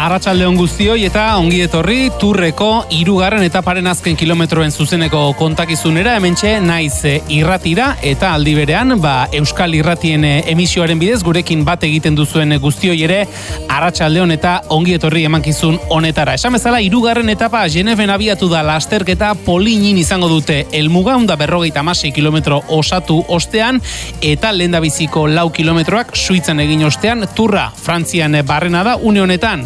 arratsaldeon guztioi eta ongi etorri Turreko 3. etaparen azken kilometroen zuzeneko kontakizunera, hementxe naiz irratira eta aldi berean Euskal Irratien emisioaren bidez gurekin bat egiten duzuen guztioi ere arratsaldeon eta ongi etorri emankizun honetara. Esan bezala 3. etapa Geneven abiatu da, lasterketa Polinin izango dute helmuga 156 kilometro osatu ostean eta lehendabiziko 4 kilometroak Suitzan egin ostean Turra Frantzian barrena da. Une honetan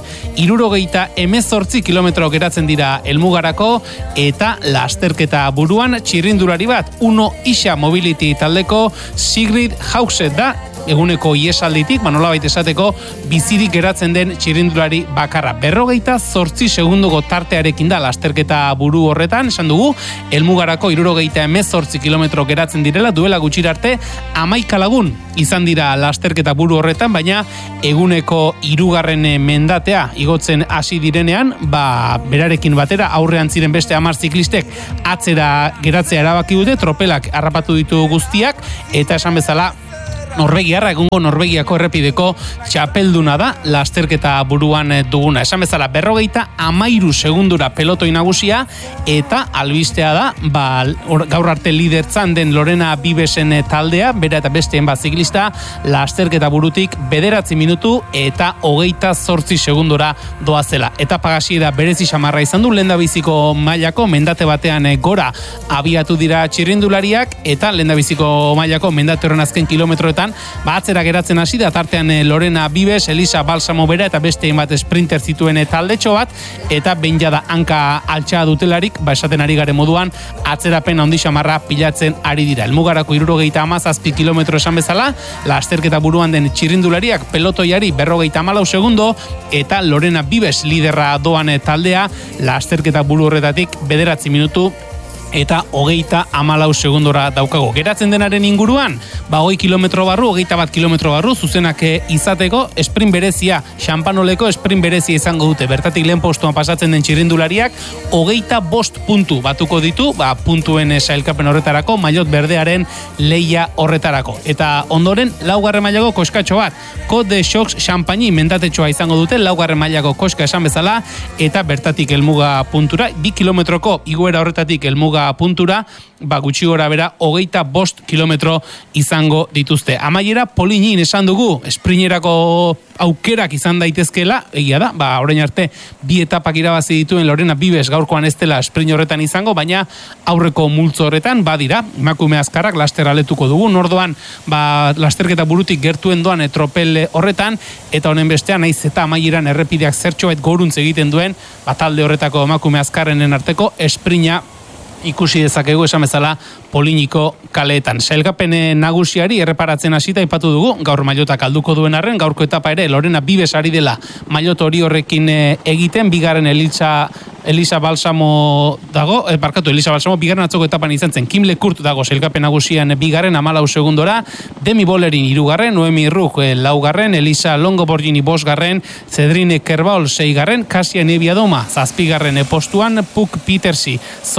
78 kilometro geratzen dira helmugarako eta lasterketa buruan txirrindulari bat, Uno Isa Mobility taldeko Sigrid Haugset da, eguneko iesalditik, nolabait esateko bizirik geratzen den txirrindulari bakarra. 48 segundoko tartearekin da lasterketa buru horretan, esan dugu, helmugarako 78 kilometro geratzen direla, duela gutxirarte 11 lagun izan dira lasterketa buru horretan, baina eguneko 3. mendatea igotzen hasi direnean, berarekin batera aurrean ziren beste 10 ziklistek atzera geratzea erabaki dute, tropelak harrapatu ditu guztiak, eta esan bezala Norvegiarra, egungo Norvegiako errepideko txapelduna da lasterketa buruan duguna. Esan bezala 53 segundura pelotoi nagusia eta albistea da gaur arte lidertzan den Lorena Bibesen taldea, bera eta besteen ziklista lasterketa burutik 9 minutu eta 28 segundura doazela. Eta pagasiera berezi xamarra izan du, lehendabiziko mailako mendate batean gora abiatu dira txirrindulariak eta lehendabiziko mailako mendate horren azken kilometroetan atzera geratzen hasi da, tartean Lorena Bibes, Elisa Balsamo bera eta beste bat sprinter zituen taldetxo bat, eta behin jada hanka altxa dutelarik, esaten ari garen moduan, atzerapen handi xamarra pilatzen ari dira. Helmugarako 77 kilometro esan bezala, lasterketa buruan den txirrindulariak pelotoiari 54 segundo, eta Lorena Bibes liderra doan taldea, lasterketa buru horretatik 9 minutu eta 34 segundora daukago. Geratzen denaren inguruan, 20 kilometro barru, 21 kilometro barru, zuzenak izateko sprint berezia, Xampanoleko sprint berezia izango dute. Bertatik lehen postuan pasatzen den txirrindulariak, 25 puntu batuko ditu, puntuen sailkapen horretarako, maillot berdearen leia horretarako. Eta ondoren, 4. mailako koskatxo bat, Côte de Chocs Champagny mendatetxoa izango dute, 4. mailako koska esan bezala, eta bertatik helmuga puntura, 2 kilometroko igoera horretatik helmuga puntura, gutxi gora bera 25 kilometro izango dituzte. Amaiera Polinin esan dugu, esprinerako aukerak izan daitezkela, egia da, orain arte 2 etapak irabazi dituen Lorena Bibes gaurkoan ez dela sprint horretan izango, baina aurreko multzo horretan badira, emakume azkarrak laster aletuko dugu, nordoan lasterketa burutik gertuen doan tropel horretan, eta honen bestean naiz eta amaieran errepideak zertxobait goruntz egiten duen, talde horretako emakume azkarrenen arteko sprinta ikusi dezakegu esan bezala Poliniko kaleetan. Sailkapen nagusiari erreparatzen hasita aipatu dugu, gaur mailotak alduko duen arren, gaurko etapa ere Lorena Bibes ari dela maillot hori horrekin egiten, bigarren Elisa Balsamo dago, Elisa Balsamo bigarren atzoko etapan izan zen, Kim Lekurt dago sailkapen nagusian bigarren 14 segundora, Demi Bollerin 3, Noemi Rug 4, Elisa Longoborgini 5, Cedrine Kerbaol 6, Kasia Nebiadoma 7 postuan, Puk Petersi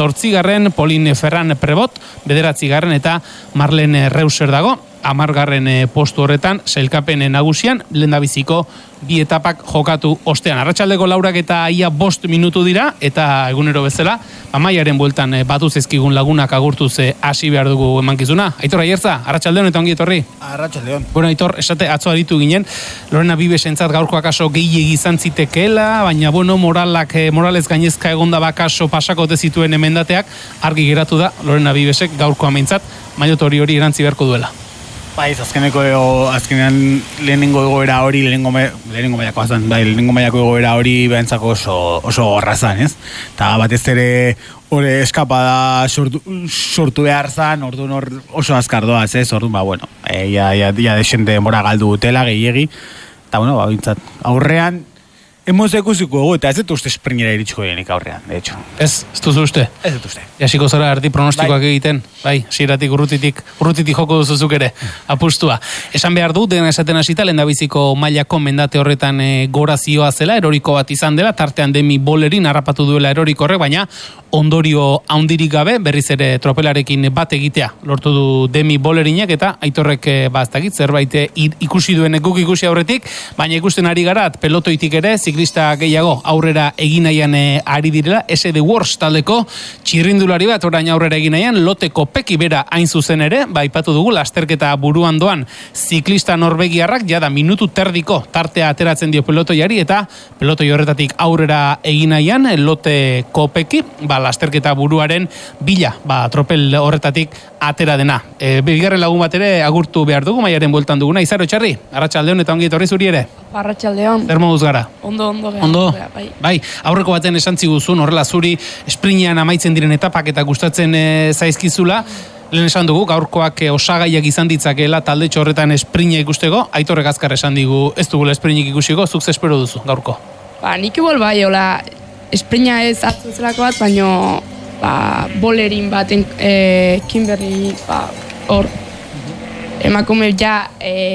8, Pauline Ferran Prebot 9 eta Marlene Reuser dago 10 postu horretan, sailkapen nagusian lehendabiziko 2 etapak jokatu ostean. Arratsaldeko 4 eta ia 5 minutu dira, eta egunero bezala, maiaren bueltan batu zezkigun lagunak agurtuz hasi behar dugu emankizuna. Aitor Aierza, arratsaldeon eta ongi etorri. Arratsaldeon. Bueno, Aitor, esate atzo aritu ginen, Lorena Bibesentzat gaurko akaso gehiegi izan zitekeela, baina moralez gainezka egonda bakaso pasakote zituen emendateak, argi geratu da Lorena Bibesek gaurko ameintzat maillot hori erantzi beharko duela. Azkenean lehenengo egoera hori, lehenengo mailako egoera hori behantzako oso gorra zan, ez? Eta batez ere hori eskapada sortu behar zan, orduan oso azkar doaz, ez? Orduan, ya desente denbora galdu dutela, gehiegi. Eta, bintzat, aurrean, Hemos ikusiko egu, eta ez dut uste springera iritsiko denik aurrean, de hecho. Ez duzu uste? Ez dut uste. Jasiko zara erdi pronostikoak egiten, ziratik urrutitik joko duzuzuk ere, apustua. Esan behar du, dena esaten hasita, lehendabiziko mailako mendate horretan gora zioa zela, eroriko bat izan dela, tartean Demi Bollerin harrapatu duela eroriko horrek, baina ondorio haundirik gabe, berriz ere tropelarekin bat egitea. Lortu du Demi Bollerinek eta Aitorrek zerbait ikusi duen guk ikusi aurretik, baina ikusten ari gara, pelotoitik ere, ziklista gehiago aurrera egin nahian ari direla, SD Wars taldeko txirrindulari bat orain aurrera egin nahian, loteko peki bera hain zuzen ere, aipatu dugu lasterketa buruan doan ziklista norvegiarrak jada minutu terdiko tartea ateratzen dio pelotoiari eta pelotoi horretatik aurrera egin nahian lote kopeki, lasterketa buruaren bila, tropel horretatik atera dena. Bigarren lagun bat ere agurtu behar dugu, Maiaren bueltan duguna. Izaro Txarri, arratsaldeon eta ongi etorri zuri ere. Arratsaldeon. Zer moduz gara? Ondo. Bai, aurreko baten esan ziguzun, horrela zuri esprinean amaitzen diren etapak eta gustatzen zaizkizula. Lehen esan dugu, gaurkoak osagaiak izan ditzakeela talde horretan esprina ikusteko. Aitorrek azkar esan digu, ez dugula esprinik ikusiko, zuk ze espero duzu gaurko? Nik igual bai, hola, esprina ez atzu zelako bat, baino bolerin baten Kimberly, hor, emakume ja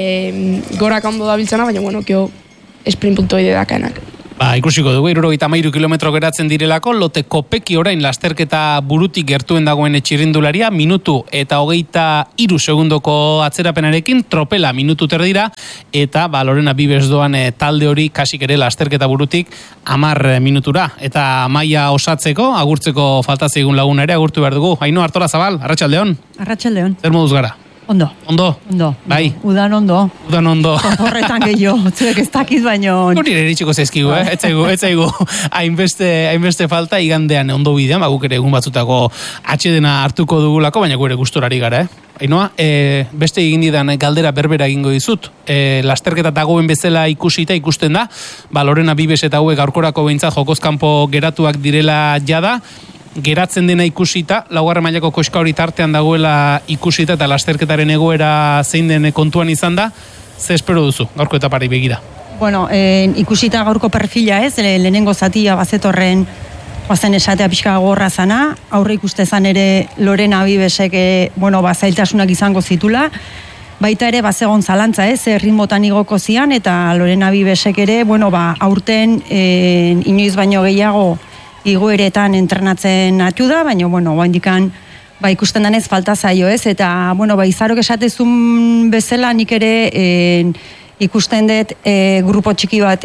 gorak ondo dabiltzana, baina bueno, kio sprint puntoide dakaenak. Ikusiko dugu, 73 kilometro geratzen direlako, lote kopeki orain lasterketa burutik gertuen dagoen txirrindularia, minutu eta 23 segundoko atzerapenarekin, tropela minutu terdira, eta Lorena Vives doan talde hori kasik ere lasterketa burutik 10 minutura. Eta maila osatzeko, agurtzeko falta zaigun laguna ere, agurtu behar dugu. Ainhoa Artolazabal, arratsaldeon. Arratsaldeon. Zer moduz gara? Ondo. Bai. Udan ondo. Horretan gehiago, zuek ez dakiz baino. Hori ere eritxiko zezkigu, ez zaigu hainbeste falta igandean ondo bidean, guk ere egun batzutako atxedena hartuko dugulako, baina gure gustorari gara, Ainhoa, beste egin didan galdera berbera egingo dizut. Lasterketa dagoen bezala ikusita ikusten da, Lorena Vives eta hauek gaurkorako behintzat jokozkanpo geratuak direla jada, geratzen dena ikusita, laugarren mailako koska hori tartean dagoela ikusita eta lasterketaren egoera zein den kontuan izan da, ze espero duzu, gaurko etapari begira? Bueno, ikusita gaurko perfila lehenengo zatia bazetorren bazen esatea pixka gorra zana, aurre ikustezan ere Lorena Vivesek, zailtasunak izango zitula, baita ere bazegon zalantza ritmotan igoko zian, eta Lorena Vivesek ere, aurten inoiz baino gehiago igoeretan entrenatzen atu da, baina, indikan, ikusten danez falta zaio eta, Izarok esatezun bezala nik ere ikusten dut grupo txiki bat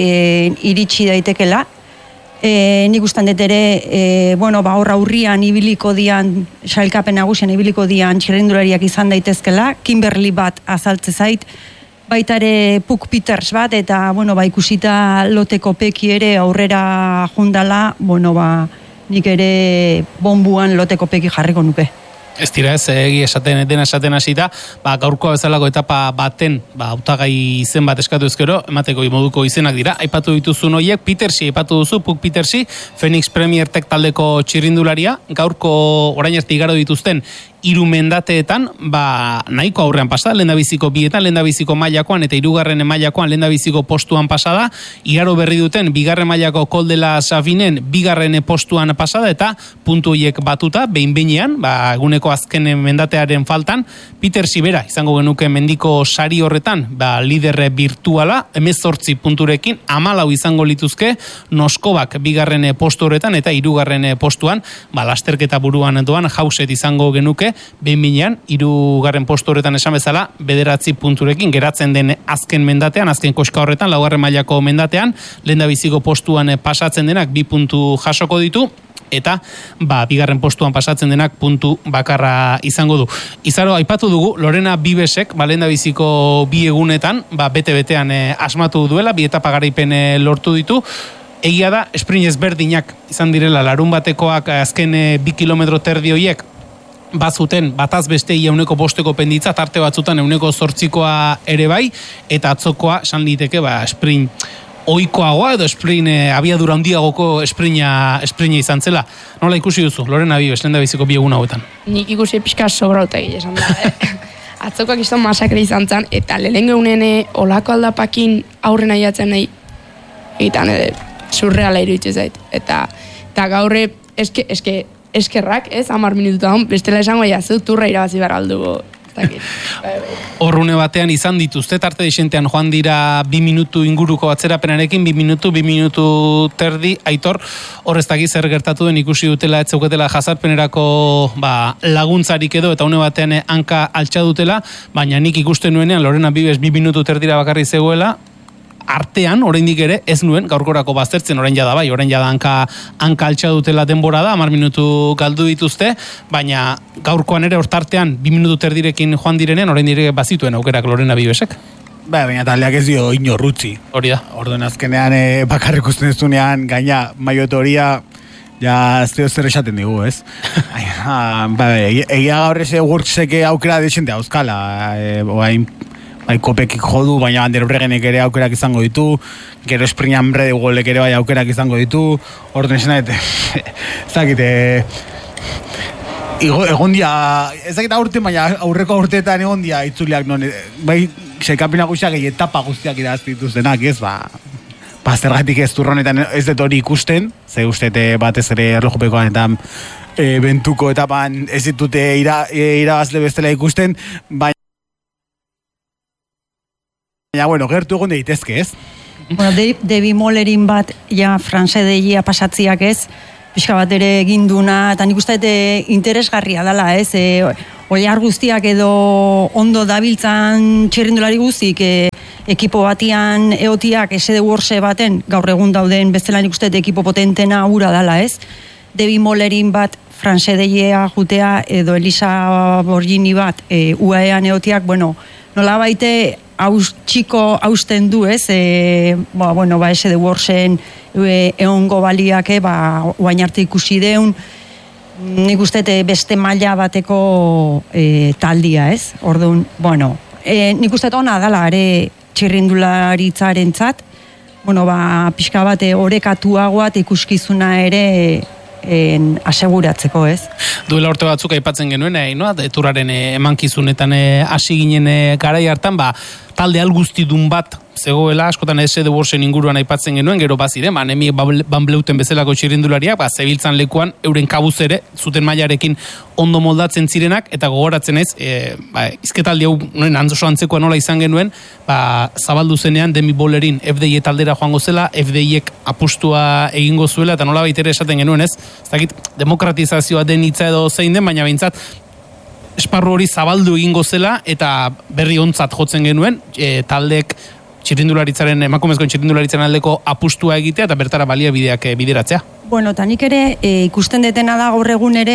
iritsi daitekela. Nik usten dut ere, horra urrian ibiliko dian, sailkapen nagusian ibiliko dian txirrindulariak izan daitezkela, Kimberly bat azaltze zait, baita ere Puck Peters bat, eta, ikusita loteko peki ere aurrera jundala, nik ere bonbuan loteko peki jarriko nuke. Ez dira egi dena esaten hasita, gaurkoa bezalako etapa baten, hautagai izen bat eskatu ezkero, emateko moduko izenak dira, aipatu dituzun horiek, Petersi, aipatu duzu, Puck Petersi, Phoenix Premier Tech taldeko txirrindularia, gaurko orain arte igaro dituzten 3 mendateetan, nahiko aurrean pasada, lehendabiziko bietan, lehendabiziko mailakoan eta 3. mailakoan lehendabiziko postuan pasada, igaro berri duten bigarren mailako Koldela Savinen 2. postuan pasada eta puntu horiek batuta, behin-behinean, eguneko azken mendatearen faltan, Peter Sibera izango genuke mendiko sari horretan, liderre virtuala, 18 punturekin, 14 izango lituzke, Noskobak 2. postu horretan eta 3. postuan, lasterketa buruan doan, Hauset izango genuke, behin-behinean, 3. postu horretan esan bezala, 9 punturekin geratzen den azken mendatean, azken koska horretan, 4. mailako mendatean, lehendabiziko postuan pasatzen denak 2 puntu jasoko ditu, eta 2. postuan pasatzen denak puntu bakarra izango du. Izaro, aipatu dugu, Lorena Vivesek, lehendabiziko 2 egunetan, bete-betean asmatu duela, 2 etapa garaipen lortu ditu. Egia da, sprint ezberdinak izan direla, larun batekoak azken 2 kilometro terdi horiek, bazuten bataz beste euneko 5 penditza, tarte batzutan euneko 8 ere bai, eta atzokoa esan liteke sprint oikoagoa edo sprint abiadura handiagoko sprinta izan zela. Nola ikusi duzu, Lorena Vives, lehendabiziko 2 egun hauetan? Nik ikusi pixka sobrautegi esan da. Atzokoak izan masakre izan zen, eta lehenengo egunen olako aldapakin aurrena jatzen nahi, eta surreala iruditzen zait. Eta gaurre eskerrak, 10 minututa hon, bestela esango jazu, turra irabazi behar aldugu. Horrune batean izan dituzte, tarte disentean joan dira 2 minutu inguruko atzerapenarekin, 2 minutu terdi, Aitor, horreztaki zer gertatu den ikusi dutela, etzeuketela jazarpenerako laguntzarik edo, eta une batean hanka altxa dutela, baina nik ikusten nuenean, Lorena Vives 2 minutu terdira bakarri zegoela, artean, oraindik ere, ez nuen gaurkorako baztertzen, orain jada bai, orain jada hanka altxa dutela denbora da, 10 minutu galdu dituzte, baina gaurkoan ere hortartean 2 minutu terdirekin joan direnean, orain dire bazituen aukerak Lorena Bibesek. Baina taldeak ez dio inorrutzi. Hori da. Orduan azkenean bakarrik usten ez dunean, gaina maio teoria, ja ez zer esaten digu, ez? Egia gaur eze workseke aukera desente auskala, bai kopekik jodu, baina Ander Bregenek ere aukerak izango ditu, gero Springan Brede golek ere bai aukerak izango ditu, orduan esan ezakite, egon dia, ezakita aurte, baina aurreko aurteetan egon dia itzuliak non, bai sailkapena guztiak etapa guztiak iraztituztenak, ez, zergatik ez turronetan ez dut hori ikusten, ze ustete batez ere erlojupekoan eta bentuko etapan ez ditute irabazle bestela ikusten, baina bueno, gertu egon daitezke, ez? Bueno, Debi Mollerin bat, ja, Franse deia pasatziak ez, pixka bat ere eginduna, eta nik uste interesgarria dela, ez? Oiar guztiak edo ondo dabiltzan txirrindulari guztik, ekipo batian eotiak esede worse baten, gaur egun dauden bezala nik uste ekipo potentena ura dela, ez? Debi Mollerin bat, Franse deia jutea, edo Elisa Borgini bat, UAEan eotiak, bueno, nola baite txiko hausten du, ez? Esede worsen egongo baliake, oain arte ikusi deun, nik uste beste maila bateko taldia, ez? Orduan, nik uste ona dala ere txirrindularitzaren zat, pixka bat orekatuagoa ikuskizuna ere aseguratzeko, ez? Duela urte batzuk aipatzen genuen, turaren emankizunetan hasi ginen garai hartan, talde alguztidun bat zegoela, askotan esede borsen inguruan aipatzen genuen, gero baziren, nemi Van Bleuten bezalako txirrindulariak, zebiltzan lekuan, euren kabuz ere, zuten mailarekin ondo moldatzen zirenak, eta gogoratzen ez, izketaldi hau, oso antzekoa nola izan genuen, zabaldu zenean, Demi Mollerin FDI taldera joango zela, FDIek apustua egingo zuela, eta nola baitere esaten genuen ez, ez dakit, demokratizazioa den hitza edo zein den, baina behintzat, esparru hori zabaldu egingo zela, eta berri ontzat jotzen genuen, taldeek emakumezkoen txirrindularitzaren aldeko apustua egitea eta bertara baliabideak bideratzea. Eta nik ere ikusten detena da gaur egun ere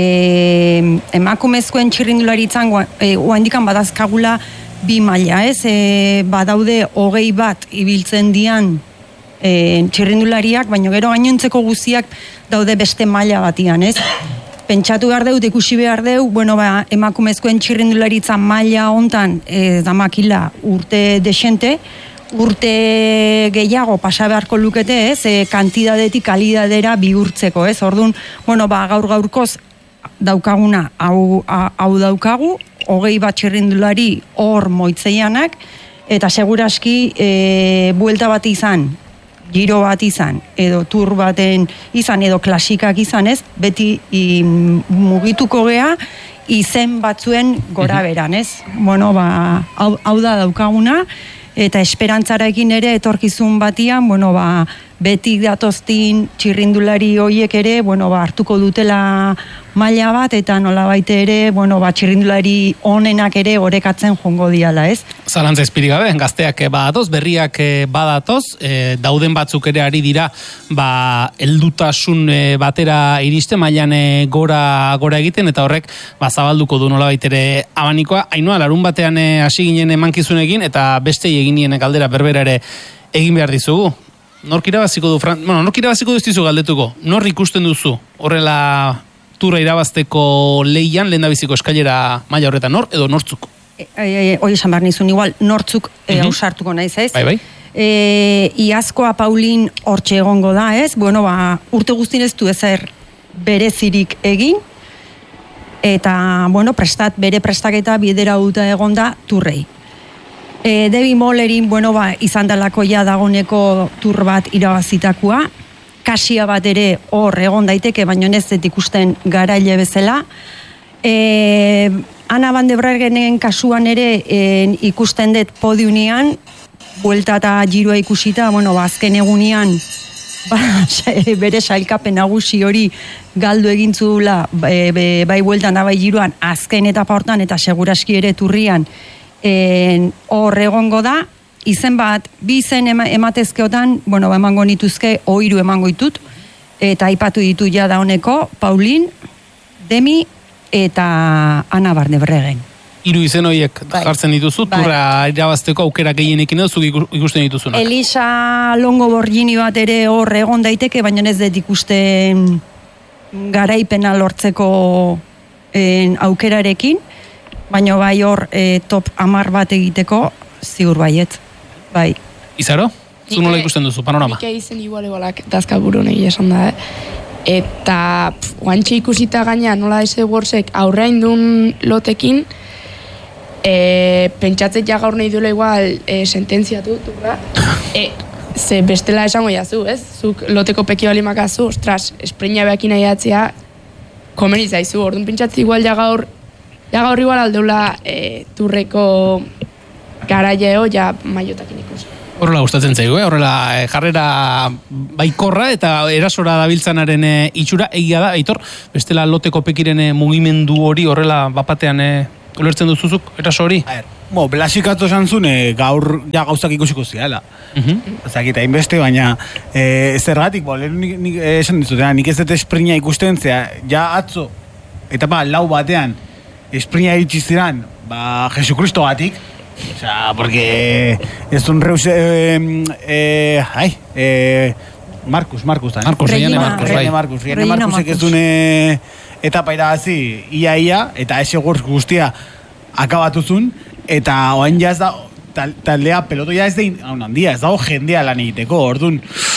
emakumezkoen txirrindularitzan oaindikan badazkagula bi maila, ez? Badaude 20 bat ibiltzen dian txirrindulariak, baina gero gainontzeko guztiak daude beste maila batian, ez? Pentsatu behar dut, ikusi behar dut, emakumezkoen txirrindularitza maila hontan damakila urte desente, urte gehiago pasa beharko lukete, ez, kantidadetik kalidadera bihurtzeko, ez, orduan, gaur gaurkoz daukaguna, hau daukagu, 20 bat txirrindulari hor moitzeianak, eta seguraski buelta bat izan, giro bat izan, edo tur baten izan, edo klasikak izan, ez, beti mugituko gea, izen batzuen gora beran, ez? Hau da daukaguna, eta esperantzarekin ere etorkizun batian, beti datoztin txirrindulari hoiek ere, hartuko dutela maila bat, eta nolabait ere, txirrindulari onenak ere orekatzen jongo diala, ez? Zalantza izpirik gabe, gazteak badatoz, berriak badatoz, dauden batzuk ere ari dira, heldutasun batera iriste, mailan gora egiten, eta horrek, zabalduko du nolabait ere abanikoa. Ainhoa, larun batean hasi ginen emankizunekin, eta beste eginien galdera berbera ere egin behar dizugu. Nork irabaziko du, nork irabaziko du ez dizu galdetuko? Nor ikusten duzu? Horrela tura irabazteko leian, lehendabiziko eskailera maila horretan, nor edo nortzuk? Hoi esan behar nizun igual, nortzuk ausartuko naiz, ez? Bai. Iazkoa Paulin hortxe egongo da, ez? Urte guztin ez du ezer berezirik egin, eta, bere prestaketa bidera duta egon da turrei. Debi Mollerin, izan dalako ja dagoneko tur bat irabazitakoa, kasia bat ere hor egon daiteke, baina ez dut ikusten garaile bezala. Ana Van de Bregenen kasuan ere ikusten dut podiunean, buelta eta giroa ikusita, azken egunean, bere sailkapen nagusi hori galdu egintzula, bai bueltan da bai giroan, azken etapa hortan eta seguraski ere turrian, hor egongo da, izen bat, bi izen ematezkeotan, bueno, emango nituzke, 3 emango ditut, eta aipatu ditu ja da honeko, Paulin, Demi, eta Ana Barnebregen. 3 izen horiek jartzen dituzu, turra irabazteko aukera gehienekin edo zuk ikusten dituzunak. Elisa Longo Borgini bat ere hor egon daiteke, baina ez dut ikusten garaipena lortzeko aukerarekin, baina bai hor top 10 bat egiteko ziur baiet. Bai. Izaro? Zu nola ikusten duzu, panorama? Nik izen igual-igualak dazkaburun egia esan da, Eta guantxe ikusita gaina nola ese Warsek aurrein duen lotekin, pentsatzet ja gaur nahi duela igual sententziatu, turra. Ze bestela esango jazu, ez? Zuk loteko peki bali makazu, ostras, espreina behakin nahi atzea, komeni zaizu, orduan pentsatzet igual ja gaur igual aldeula turreko garaieo ja maiotakin ikusi. Horrela gustatzen zaigu, horrela jarrera baikorra eta erasora dabiltzanaren itxura egia da, Aitor, bestela loteko pekiren mugimendu hori horrela bapatean ulertzen duzuzuk, eraso hori? Blasikatu esan zuen, gaur ja gauzak ikusiko ziala. Zakita, hainbeste, baina zergatik, nik esan dizutena, nik ez dut esprina ikusten, zera, ja atzo, eta lau batean, esprina iritsi ziren, Jesukristo batik, o sea, porque es un Reus Marcus Marcusek ez dune etapa irabazi ia eta ese guztia akabatuzun eta oain jaz da taldea pelotoia ez da handia, ez dago jendea lan egiteko, orduan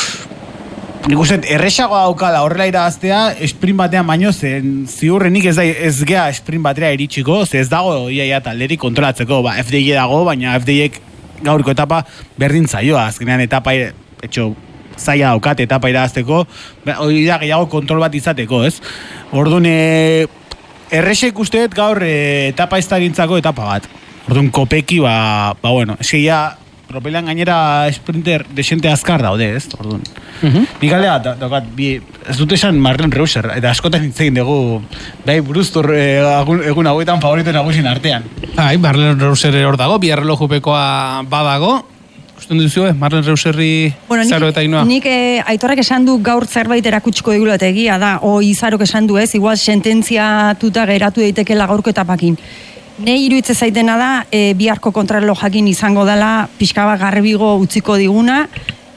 nik uste, erresagoa daukala horrela irabaztea, sprint batean baino, ziurrenik ez gea sprint batera iritsiko, ez dago iaia talderik kontrolatzeko, FDI dago, baina FDIek gaurko etapa berdin zaioa, azkenean etapa, zaila daukat etapa irabazteko, hori da gehiago kontrol bat izateko, ez? Orduan, erresek usteet gaur etapa iztagintzako etapa bat. Orduan, kopeki, bueno, eskeia, propelean gainera sprinter desente azkar daude, ez? Orduan. Nik aldea, daukat, ez dut esan Marlen Reuser, eta askotan hitzekin dugu, buruztor egun hauetan favorito nagusin artean. Marlen Reuser hor dago, bi errelojupekoa badago, ikusten duzu, Marlen Reuserri Izaro eta Inoa? Nik Aitorrek esan du gaur zerbait erakutsiko digula eta egia da, Izarok esan du ez, igual sententziatuta geratu daitekela gaurko etapakin. Nei iruitze zaitena da, biharko kontrarrelojakin izango dela, pixka bat garbigo utziko diguna,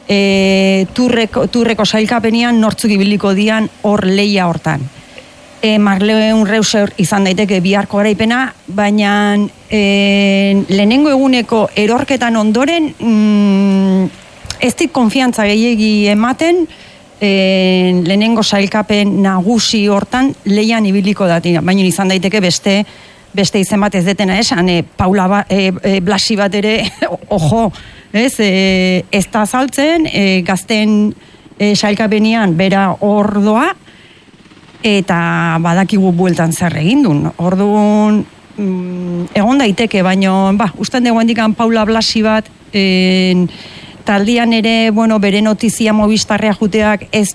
turreko sailkapenean nortzuk ibiliko dian hor leia hortan. Marlen Reuser izan daiteke biharko garaipena, baina lehenengo eguneko erorketan ondoren ez dit konfiantza gehiegi ematen lehenengo sailkapen nagusi hortan leian ibiliko dati, baina izan daiteke beste izen bat ez detena esan, Paula Blasi bat ere, ojo, ez da azaltzen, gazten sailkapenean bera ordoa, eta badakigu bueltan zer egin duen. Orduan, egon daiteke, baina, usten dugu handikan Paula Blasi bat, taldian ere, bere notizia Movistarrea juteak ez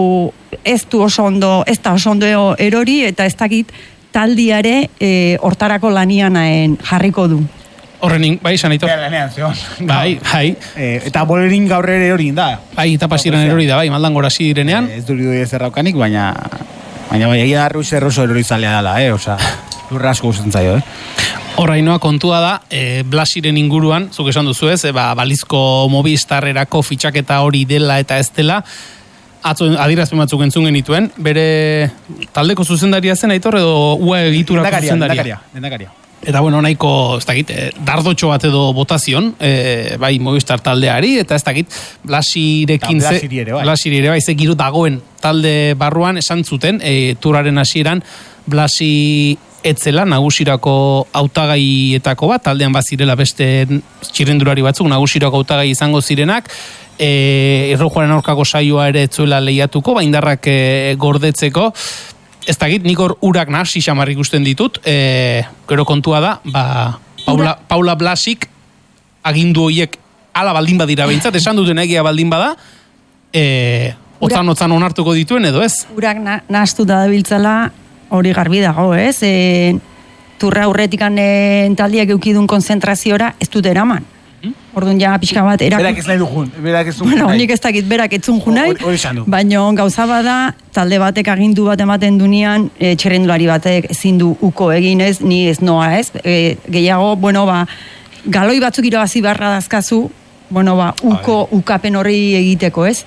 du oso ondo erori, eta ez dakit taldiare hortarako lanianaen jarriko du. Horrenin, esan Aitor? Lanean, zeon. Eta bolerin gaur ere hori da. Eta pasiran erori da, maldan gora direnean. Ez duri ez erraukanik, baina egia da Ruiz erroso erori zalea dela, oza, lurra asko gusten zaio, Horrainoa kontua da, Blasiren inguruan, zuk esan duzu ez, balizko Movistarrerako fitxaketa hori dela eta ez dela, atzo adierazpen batzuk entzun genituen, bere taldeko zuzendaria zen, Aitor, edo ua egiturako zuzendaria? Dendakaria. Eta bueno, nahiko, ez dakit, dardotxo bat edo botazion, Movistar taldeari, eta ez dakit, Blasirekin Blasiri ere, ze giro dagoen talde barruan esan zuten, turaren hasieran Blasi etzela nagusirako hautagaietako bat, taldean bazirela beste txirrendulari batzuk, nagusirako hautagai izango zirenak, errojuaren aurkako saioa ere etzuela lehiatuko, indarrak gordetzeko, ez dakit, nik hor urak nahasi xamarrik ikusten ditut, gero kontua da, Paula Blasik agindu horiek ala baldin badira behintzat, esan duten egia baldin bada, otzan onartuko dituen edo ez? Urak nahastu da biltzala hori garbi dago, ez? Turra aurretikan taldiak eukidun konzentraziora ez dut eraman. Orduan ja pixka bat Berak ez nahi du jun, berak ez du jun. Bueno, nik ez dakit berak etzun jun nahi, Hori esan du. baina gauza bada, talde batek agindu bat ematen dunean, txirrindulari batek ezin du uko egin ez, ni ez noa ez, gehiago, bueno, galoi batzuk irabazi beharra dazkazu, bueno, ukapen horri egiteko ez.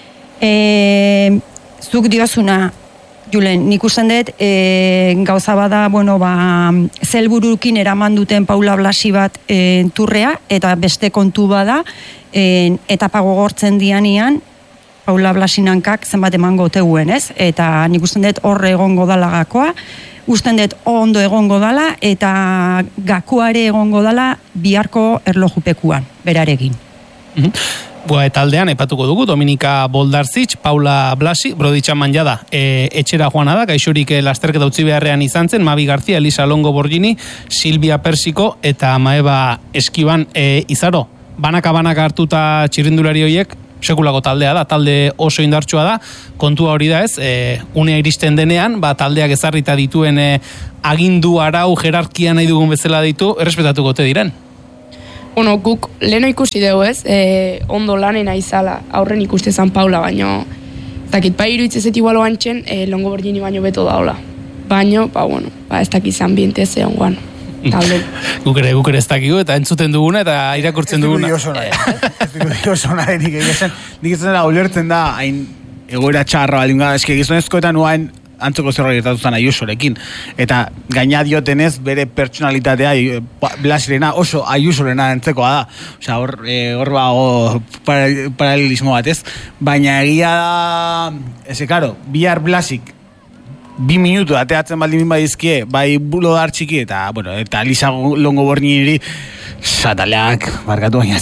Zuk diozuna, Julen, nik usten dut, gauza bada, bueno, zelburukin eraman duten Paula Blasi bat turrea, eta beste kontu bada, etapa gogortzen dianian, Paula Blasinankak zenbat emango teguen, ez? Eta nik usten dut horre egongo dala gakoa, usten dut ondo egongo dala, eta gakoare egongo dala biharko erlojupekuan, berarekin. Eta aldean, epatuko dugu, Dominika Boldarzitz, Paula Blasi, Broditxan manjada, etxera joana da, gaixorik lasterketa utzi beharrean izan zen, Mabi Garzia, Elisa Longo Borgini, Silvia Persiko, eta Maeba Eskiban Izaro. Banaka hartuta txirrindulari horiek, sekulako taldea da, talde oso indartsua da, kontua hori da ez, unea iristen denean, taldeak ezarrita dituen agindu, arau, jerarkia nahi dugun bezala ditu, errespetatuko te diren. Bueno, guk leheno ikusi dugu ez, ondo lanena izala, aurren ikuste zan Paula, baino, dakit, iruditzezet igualo antxen, Longo Borgini baino beto daula. Baino, ez dakiz ambiente ze ongoan. Guk ere ez dakigu, eta entzuten duguna, eta irakurtzen duguna. Ez dugu oso nahi, nik ezen da, ulertzen da, hain egoera txarra baldin gara, eski gizonezkoetan uain antzoko zerra gertatu zen Ayusorekin. Eta gaina diotenez bere pertsonalitatea Blasirena oso Ayusorena entzekoa da. Osea, hor bago paralelismo bat ez. Baina egia da, karo, bihar Blasik 2 minutu ateatzen baldin badizkie, bai Bulodar txiki eta Elisa Longo Borgini sataleak, barkatu baina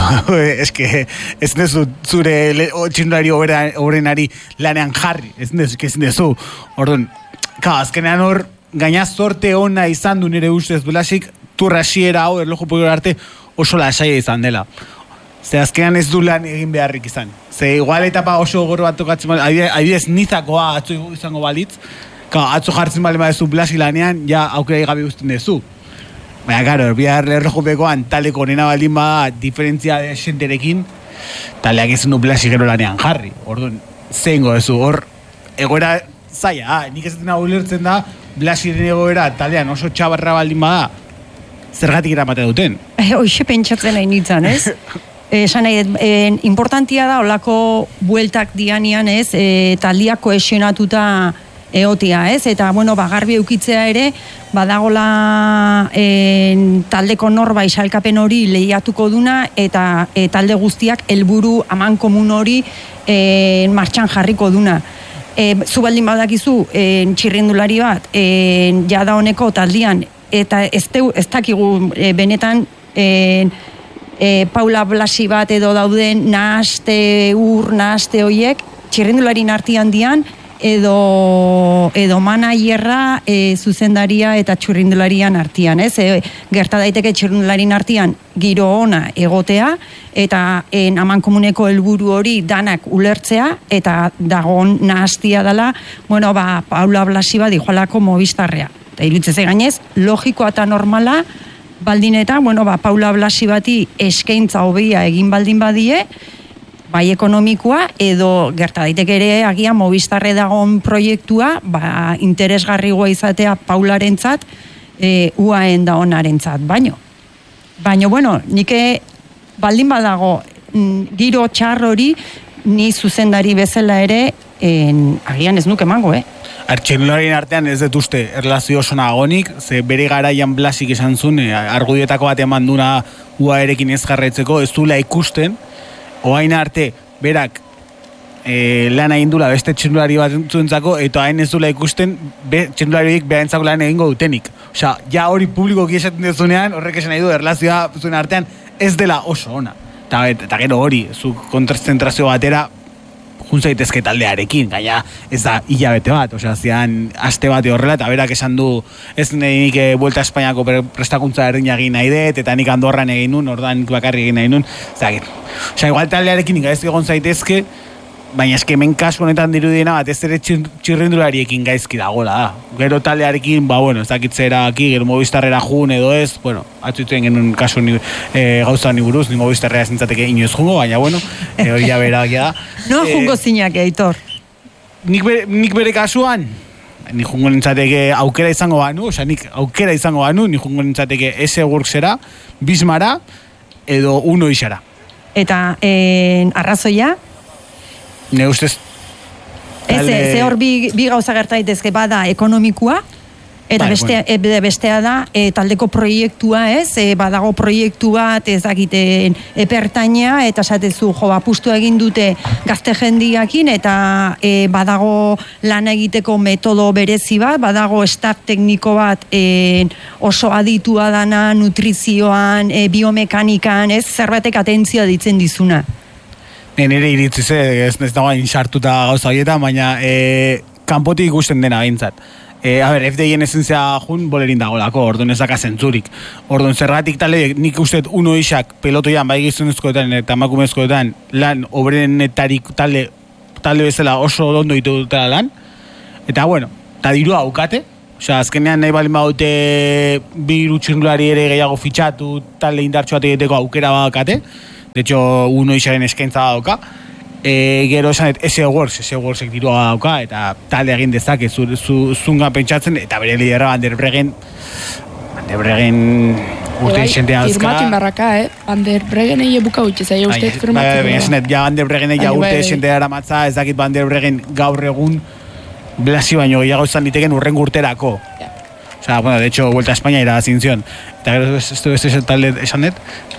ez nezu zure txindulari obrenari lanean jarri, ez nezu. Orduan, azkenean hor, gaina zorte ona izan du nire ustez Blasik, turra hasiera hau, erlojupeko arte, oso lasaia izan dela. Ze azkenean ez du lan egin beharrik izan. Ze igual etapa oso goro bat tokatzen adibidez nizakoa atzo izango balitz, atzo jartzen bale badezu Blasi lanean, ja aukera gabe guztien dezu. Baina, karo, bihar erlojupekoan taleko nena baldin bada diferentzia de senterekin, taleak izan du Blasi gero lanean jarri. Orduan, zeingo dezu, hor, egoera zaila, nik ez dena ulertzen da, Blasiren egoera talean oso txabarra baldin bada, zergatik eramate duten. Hoxe pentsatzen nahi nintzen, ez? Esan nahi, importantia da, olako bueltak dianian, ez, taldiak kohesionatuta eotia, ez? Eta, garbi eukitzea ere, badagola taldeko norba isalkapen hori lehiatuko duna, eta talde guztiak helburu aman komun hori martxan jarriko duna. Zu baldin badakizu, txirrindulari bat, jada honeko taldian, eta ez dakigu benetan Paula Blasi bat edo dauden nahaste hoiek, txirrindularin artian dian, edo manaierra zuzendaria eta txirrindularian artian, ez? Gerta daiteke txirrindularin artian giro ona egotea, eta aman komuneko helburu hori danak ulertzea, eta dagon nahastia dela, Paula Blasi bat dijoalako Movistarrea. Eta irutzeze gainez, logikoa eta normala, baldin eta, Paula Blasi bati eskaintza hobea egin baldin badie, bai ekonomikoa, edo gerta daiteke ere agian Movistarre dagoen proiektua, interesgarrigoa izatea Paularentzat, UAen da onarentzat, baino, nik baldin badago giro txar hori, ni zuzendari bezala ere, agian ez nuke emango, Txirrindulariaren artean ez dut uste erlazio oso nagonik, ze bere garaian Blasik esan zuen, argudietako bat eman duna UAerekin ez jarraitzeko, ez duela ikusten, oain arte, berak lan egin dula beste txirrindulari bat zuentzako, eta hain ez duela ikusten txirrindulariek beharentzako lan egingo dutenik. Osea, ja hori publikoki esaten dezunean, horrek esan nahi du, erlazioa zuen artean ez dela oso ona. Eta gero hori, zu kontrastentrazio batera, juntzaitezke taldearekin, gaina ez da hilabete bat, osea, zian aste bate horrela, eta berak esan du, ez nik Vuelta a Espainiako prestakuntza erdina egin nahi dut, eta nik Andorran egin nun, ordan bakarri egin nahi nun, osea, igual taldearekin nik ez egon zaitezke, baina eske hemen kasu honetan dirudiena batez ere txirrindulariekin gaizki dagoela da. Gero taldearekin, ez dakitzera aki, gero Movistarrera jun edo ez, atzutzen genuen kasu gauza ni buruz, ni Movistarrera zintzateke inoez jungo, baina hori ja berakia da. No jungo zinak, Aitor? Nik bere kasuan, ni jungo nintzateke aukera izango banu, nik jungo nintzateke S-Worksera, Bismara, edo Uno Isara. Eta arrazoia? Ne ustez... Ze hor bi gauza gerta daitezke bada ekonomikua, eta bestea da taldeko proiektua, badago proiektu bat, ez dakiten epertaina, eta esatezu apustu egin dute gazte jendiakin, eta badago lan egiteko metodo berezi bat, badago staff tekniko bat oso aditua dana, nutrizioan, biomekanikan, zerbaitek atentzioa ditzen dizuna. Nire iritziz, ez dago hain sartuta gauza horietan, baina kanpotik ikusten dena behintzat. FDI-en esentzia jun bolerin dagolako, orduan ez daka zentzurik. Orduan zergatik talde, nik usteet Uno Isak pelotoian, bai gizonezkoetan eta emakumezkoetan lan obrenetarik talde bezala oso ondo ditu dutela lan. Eta eta dirua aukate. Osea, azkenean nahi balin baute bi txirrindulari ere gehiago fitxatu talde indartxo bat egiteko aukera badakate. De hecho, Uno Isaren eskaintza dauka. Gero esanet S-Worksek dirua dauka, eta talde egin dezake zunga pentsatzen, eta bere liderra Van der Breggen urte izentea azka. Firmatin barraka, Van der Breggen ege buka utxe, zaila uste firmatin. Van der Breggen ege urte izentea eramatza, ez dakit Van der Breggen gaur egun Blasi baino gehiago izan diteken urren urterako. O sea, de hecho, Vuelta a España ira zinzion. Eta gero ez talde esan dut.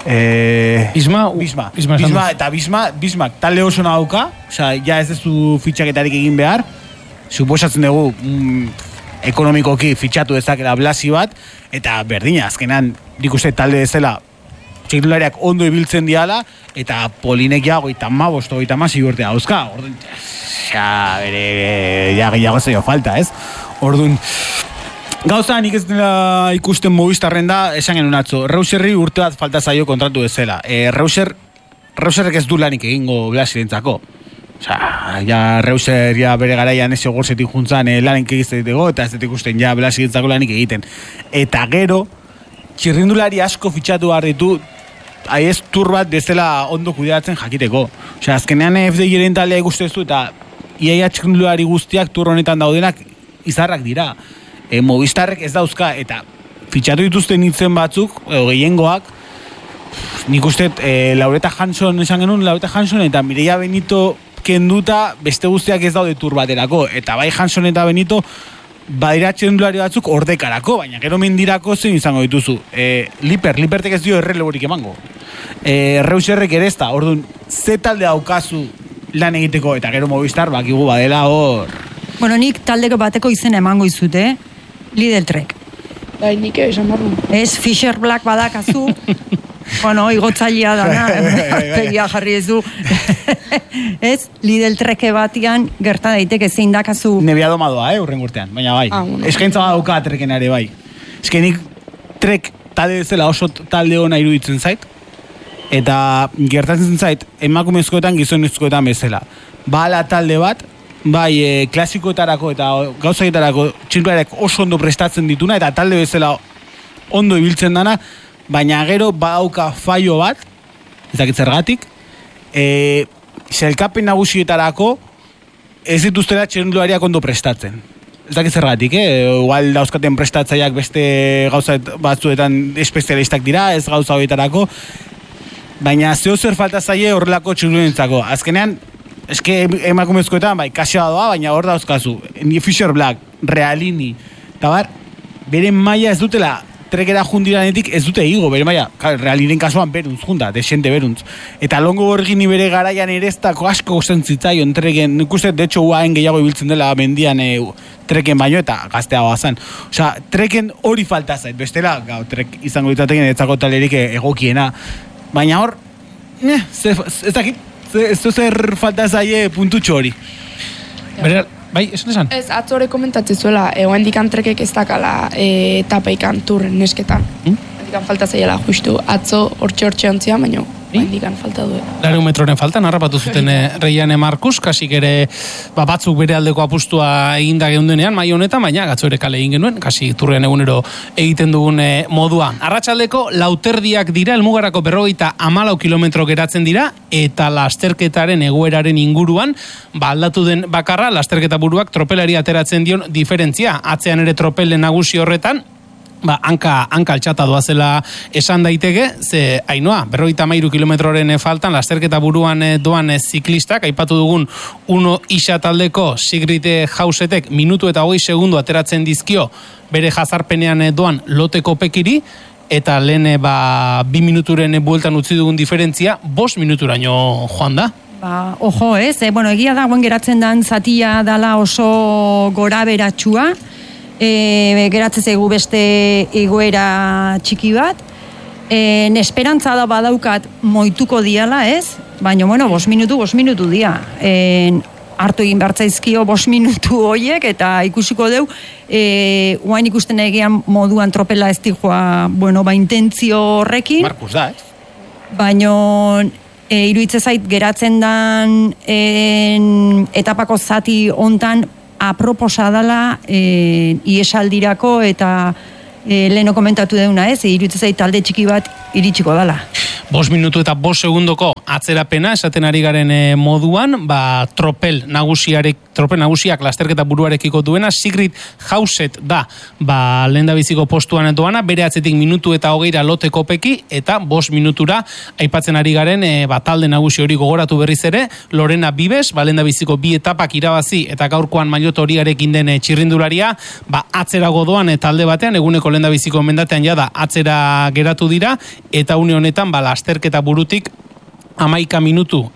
Bisma talde oso nauka. O sea, ja ez duzu fitxaketarik egin behar. Suposatzen dugu ekonomikoki fitxatu dezakela Blasi bat. Eta berdina, azkenan, nik uste talde dezela txirrindulariak ondo ibiltzen diala. Eta Polinek jago eta mabosto eta masi urtea dauzka. Orduan, gehiago zaio falta, ez? Orduan, gauza nik ez dela ikusten Movistarren da, esan genuen atzo. Reuserri urte bat falta zaio kontratu bezala. Reuserrek ez du lanik egingo Blasirentzako. Osea, Reuser bere garaian ez gorzetik juntzan lanik egizteteko, eta ez dut ikusten Blasirentzako lanik egiten. Eta gero, txirrindulari asko fitxatu behar ditu, ez tur bat bezala ondo kudeatzen jakiteko. Osea, azkenean FDI-ren taldea ikustezu, eta iaia txirrindulari guztiak tur honetan daudenak izarrak dira. Movistarrek ez dauzka, eta fitxatu dituzten hitzen batzuk, gehiengoak, nik uste Laureta Hanson esan genuen, Laureta Hanson eta Mireia Benito kenduta beste guztiak ez daude tur baterako, eta bai Hanson eta Benito badira txirrindulari batzuk ordekarako, baina gero mendirako zein izango dituzu. Lipertek ez dio erreleborik emango. Reuserrek ere ez da, orduan, ze talde daukazu lan egiteko, eta gero Movistar bakigu badela hor. Bueno, nik taldeko bateko izena emango izute, Lidl Trek. Bai, nik esan barru. Ez, Fisher Black badakazu, igotzailea dana, pegia jarri ez du. Ez, Lidl Treke batian gerta daiteke zein dakazu. Nebia domadoa, urren urtean, baina bai. Eskaintza badauka Treken ere bai. Eske nik Trek talde zela oso talde hona iruditzen zait, eta gertatzen zait emakumezkoetan gizonezkoetan bezala. Bala talde bat, bai, klasikoetarako eta gauzaketarako txirrindulariak oso ondo prestatzen dituna, eta talde bezala ondo ibiltzen dana, baina gero badauka fallo bat, ez dakit zergatik, sailkapen nagusietarako ez dituztera txirrindulariak ondo prestatzen. Ez dakit zergatik, igual dauzkaten prestatzaileak beste gauza batzuetan espezialistak dira, ez gauza horietarako, baina zeo zer falta zaie horrelako txirrindulentzako. Azkenean, eske emakumezkoetan, bai, kasia doa, baina hor dauzkazu. Fisher Black, Realini, eta bar, bere maila ez dutela, Trekera jundiranetik ez dute higo, bere maila, Realinen kasuan beruntz junda, desente beruntz. Eta Longo Borgini bere garaian ere ez dako asko zentzitzaio, Treken, nik uste, de hecho, guain gehiago ibiltzen dela mendian Treken baino, eta gaztea bazan. Osea, Treken hori falta zait, bestela, Trek izango ditateken etzako talerik egokiena. Baina hor, ez dakit, ez zer falta zaie puntutxo hori. Bai, esan? Ez, atzo hori komentatzen zuela, hendikan Trekek ez dakala etapeikan turren nesketan. Hendikan falta zaiela, justu, atzo hortxe ontzian, baina Indikan falta du. 200 metroren faltan, harrapatu zuten Reiane Markus, kasik ere batzuk bere aldeko apustua eginda geundenean, mai honetan, baina gatzo ere kale egin genuen, kasi turrean egunero egiten dugun moduan. Arratsaldeko lauterdiak dira, helmugarako 54 kilometro geratzen dira, eta lasterketaren egoeraren inguruan, aldatu den bakarra, lasterketa buruak tropelari ateratzen dion diferentzia. Atzean ere tropele nagusi horretan, hanka altxata doazela esan daiteke, ze Ainoa, 53 kilometroren faltan, lasterketa buruan doan ziklistak, aipatu dugun uno isa taldeko Sigrid Hausetek minutu eta 20 segundo ateratzen dizkio bere jazarpenean doan loteko pekiri, eta lehen 2 minuturen bueltan utzi dugun diferentzia, 5 minuturaino joan da. Ojo, ez? Egia da, guen geratzen dan zatia dala oso gora beratxua, geratzen zaigu beste egoera txiki bat, esperantza da badaukat moituko diala, ez? Baina, 5 minutu dia. Hartu egin bertzaizkio 5 minutu hoiek, eta ikusiko deu, guain ikusten egean moduan tropela ez dijoa, intentzio horrekin. Markus da, ez? Baina, iruditzen zait geratzen dan etapako zati hontan aproposa dela iesaldirako eta leheno komentatu deuna, ez? Iruditzen zait talde txiki bat iritsiko dela. 5 minutu eta 5 segundoko atzerapena esaten ari garen moduan, tropel nagusiak lasterketa buruarekiko duena, Sigrid Hauset da, lehendabiziko postuan doana, bere atzetik minutu eta 20 loteko peki, eta 5 minutura aipatzen ari garen talde nagusi hori gogoratu berriz ere, Lorena Bibes, lehendabiziko 2 etapak irabazi, eta gaurkoan maillot horiarekin den txirrindularia, atzerago doan talde batean, eguneko lehendabiziko mendatean jada atzera geratu dira, eta une honetan lasterketa burutik 11 minutu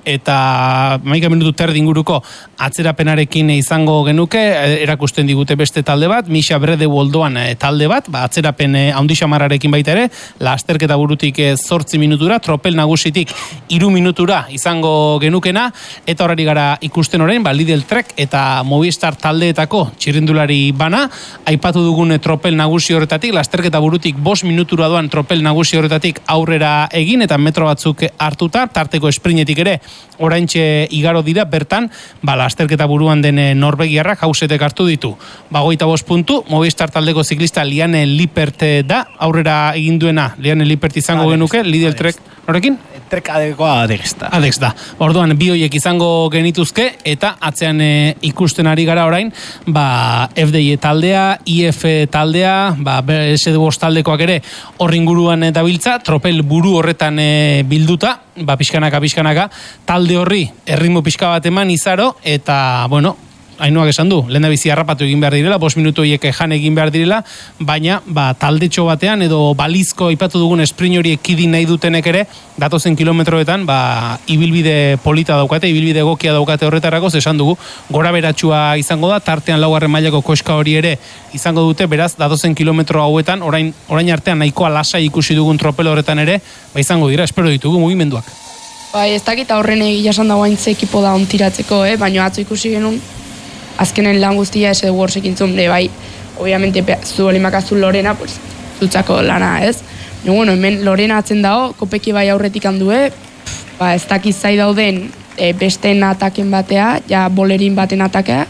terdi inguruko atzerapenarekin izango genuke, erakusten digute beste talde bat, Misha Brede Woldoan talde bat, atzerapen handixamararekin baita ere, lasterketa burutik 8 minutura, tropel nagusitik 3 minutura izango genukena, eta horari gara ikusten orain, Lidl Trek eta Movistar taldeetako txirrindulari bana, aipatu dugun tropel nagusi horretatik, lasterketa burutik 5 minutura doan tropel nagusi horretatik aurrera egin, eta metro batzuk hartuta, tarteko esprinetik ere, oraintxe igaro dira, bertan, lasterketa buruan den Norvegiarrak Hausetek hartu ditu. 25 puntu, Movistar taldeko ziklista Liane Lippert da, aurrera egin duena, Liane Lippert izango genuke, Lidl Trek, norekin? Trek adekoa Adex da. Orduan, bi hoiek izango genituzke, eta atzean ikusten ari gara orain, FDI taldea, IF taldea, SD5 taldekoak ere horringuruan dabiltza, tropel buru horretan bilduta, pixkanaka, talde horri erritmo pixka bat eman izaro, eta, Ainoak esan du, lehendabizi harrapatu egin behar direla, 5 minutu horiek jan egin behar direla, baina taldetxo batean edo balizko aipatu dugun sprint hori ekidin nahi dutenek ere, datozen kilometroetan, ibilbide polita daukate, ibilbide egokia daukate horretarako, esan dugu, gora beratxua izango da, tartean 4. mailako koska hori ere izango dute, beraz, datozen kilometro hauetan, orain artean nahikoa lasai ikusi dugun tropel horretan ere, izango dira, espero ditugu mugimenduak. Ez dakit aurren egia esan dagoain ze ekipo da ontiratzeko, baina atzo ikusi genuen, azkenen lan guztia ese worsekin zuen, obviamente zu olimakazu Lorena, zutzako lana, ez? Hemen Lorena atzen dago, kopeki bai aurretik handue, ez dakit zai dauden besteen ataken batea, ja bolerin baten atakea,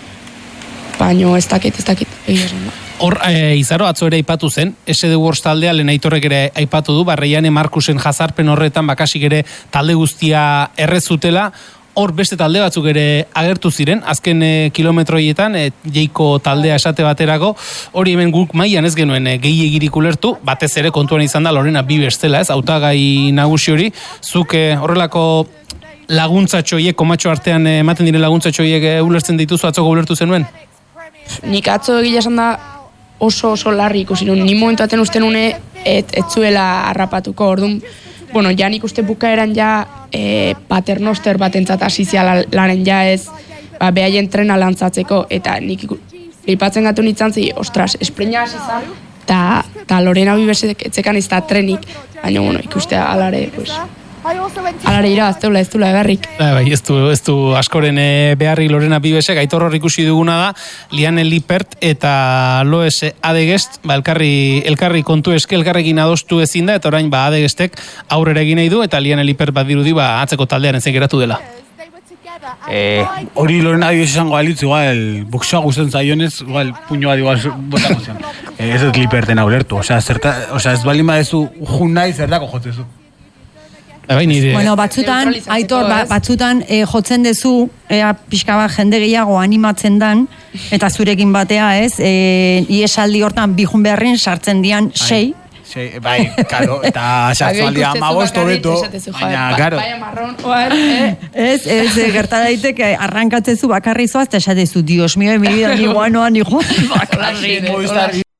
baina ez dakit, egia esan da. Hor, Izaro, atzo ere aipatu zen, SD5 taldea, lehen Aitorrek ere aipatu du, Reiane Markusen jazarpen horretan, bakasik ere talde guztia errezutela, hor beste talde batzuk ere agertu ziren, azken kilometroietan, jeiko taldea esate baterako, hori hemen guk mailan ez genuen gehiegirik ulertu, batez ere kontuan izan da Lorena Bibes zela, ez, hautagai nagusi hori, zuk horrelako laguntzatxoiek, komatxo artean ematen diren laguntzatxoiek ulertzen dituzu, atzoko ulertu zenuen? Nik atzo egila esan da oso larri ikusi nun, ni momentuaten uste nune ez zuela harrapatuko, orduan, ja nik uste bukaeran ja paternoster batentzat asiziala laren ja ez behaien trena lantzatzeko, eta nik flipatzen gatu nintzen zi, ostras, espreina hasi zan, eta Lorena Bibesek etzekan ez da trenik, baina ikuste alare, Alare irabazteula ez dula beharrik. Bai, ez du askoren beharrik Lorena Bibesek, Aitor hor ikusi duguna da, Liane Lippert eta Loes Adegest, elkarri kontu eske, elkarrekin adostu ezin da, eta orain Adegestek aurrera egin nahi du, eta Liane Lippert dirudi atzeko taldearen geratu dela. Hori Lorena Bibes esango alitzu, igual, boxoa gusten zaionez, igual, puñoa igual botako zion. Ez dut Lipperten aurertu, ez balin badezu jun nahi zertako jotzezu. Bueno, batzutan, Aitor, batzutan jotzen dezu, pixka bat jende gehiago animatzen dan, eta zurekin batea ez, iesaldi hortan bihun beharren sartzen dian 6. Bai, karo, eta sartzen aldia 15 hobeto, baina, karo. Baina marron, Ez, gerta daiteke, arrankatzezu bakarri zoaz, eta esatezu, Dios mío, mi vida, ni guanoa, ni joan, bakarri.